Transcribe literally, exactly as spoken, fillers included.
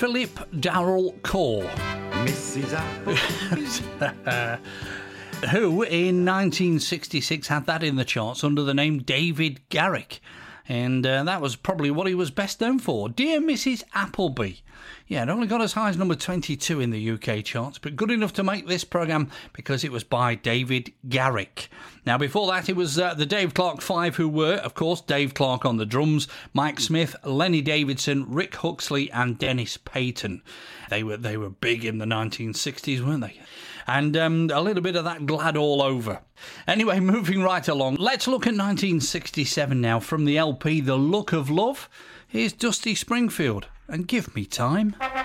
Philip Darrell Core. Missus Apple. Who in nineteen sixty-six had that in the charts under the name David Garrick. And uh, that was probably what he was best known for. Dear Missus Appleby. Yeah, it only got as high as number twenty-two in the U K charts, but good enough to make this programme because it was by David Garrick. Now, before that, it was uh, the Dave Clark Five, who were, of course, Dave Clark on the drums, Mike Smith, Lenny Davidson, Rick Huxley and Dennis Payton. They were, they were big in the nineteen sixties, weren't they? And um, a little bit of that Glad all over. Anyway, moving right along, let's look at nineteen sixty-seven now. From the L P The Look of Love, here's Dusty Springfield and Give Me Time.